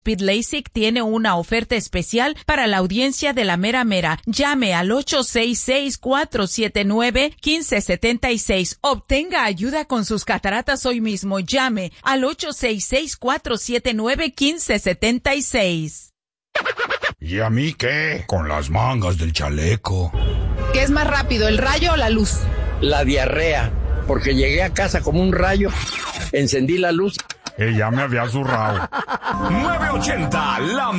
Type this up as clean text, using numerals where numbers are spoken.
Pit LASIK tiene una oferta especial para la audiencia de la mera mera. Llame al 866-479-1576. Obtenga ayuda con sus cataratas hoy mismo. Llame al 866-479-1576. ¿Y a mí qué? Con las mangas del chaleco. ¿Qué es más rápido, el rayo o la luz? La diarrea, porque llegué a casa como un rayo, encendí la luz. Ya me había zurrado. 980, la